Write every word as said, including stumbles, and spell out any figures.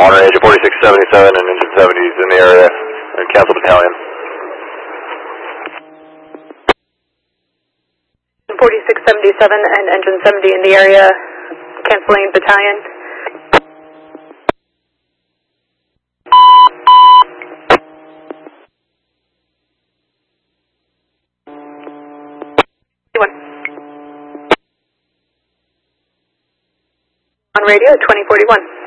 On range of forty-six seventy-seven and engine seventy is in the area, and cancel battalion. forty-six seventy-seven and engine seventy in the area, canceling battalion. On radio, twenty forty-one.